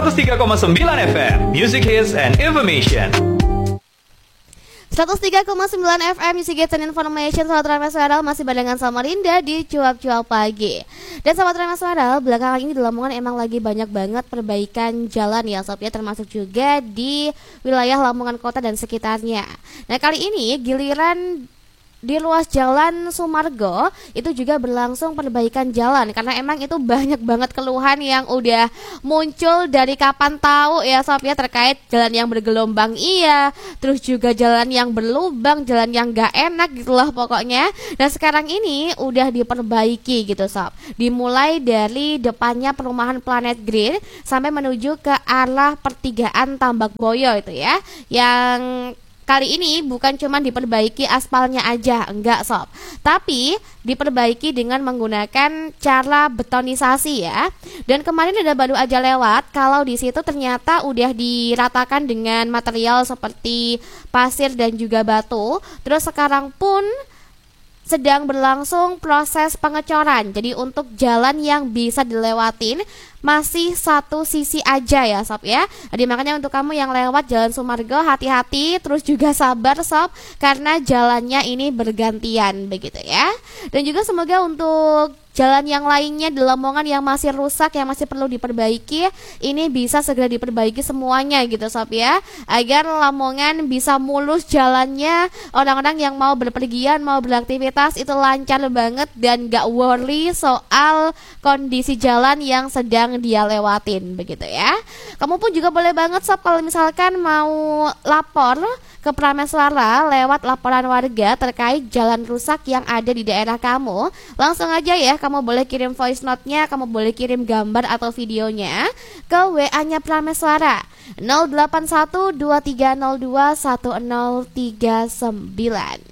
103,9 FM, Music Hits and Information. 103,9 FM Music Hits and Information. Sahabat Rama Suara masih barengan sama Rinda di Cuap-Cuap Pagi. Dan sahabat Rama Suara, belakangan ini di Lamongan emang lagi banyak banget perbaikan jalan ya sob ya, termasuk juga di wilayah Lamongan Kota dan sekitarnya. Nah kali ini giliran di ruas jalan Sumargo itu juga berlangsung perbaikan jalan, karena emang itu banyak banget keluhan yang udah muncul dari kapan tahu ya sob ya, terkait jalan yang bergelombang iya, terus juga jalan yang berlubang, jalan yang gak enak gitu loh pokoknya. Dan sekarang ini udah diperbaiki gitu sob, dimulai dari depannya perumahan Planet Green sampai menuju ke arah pertigaan Tambak Boyo itu ya, yang kali ini bukan cuma diperbaiki aspalnya aja, enggak sob, tapi diperbaiki dengan menggunakan cara betonisasi ya. Dan kemarin ada baru aja lewat, kalau di situ ternyata udah diratakan dengan material seperti pasir dan juga batu. Terus sekarang pun sedang berlangsung proses pengecoran. Jadi untuk jalan yang bisa dilewatin masih satu sisi aja ya sob ya. Jadi makanya untuk kamu yang lewat jalan Sumargo hati-hati, terus juga sabar sob, karena jalannya ini bergantian begitu ya. Dan juga semoga untuk jalan yang lainnya di Lamongan yang masih rusak, yang masih perlu diperbaiki, ini bisa segera diperbaiki semuanya gitu sob ya, agar Lamongan bisa mulus jalannya, orang-orang yang mau berpergian, mau beraktivitas itu lancar banget dan gak worry soal kondisi jalan yang sedang dia lewatin begitu ya. Kamu pun juga boleh banget sob kalau misalkan mau lapor ke Prameswara lewat laporan warga terkait jalan rusak yang ada di daerah kamu, langsung aja ya, kamu boleh kirim voice note-nya, kamu boleh kirim gambar atau videonya ke WA-nya Prameswara 081230210039.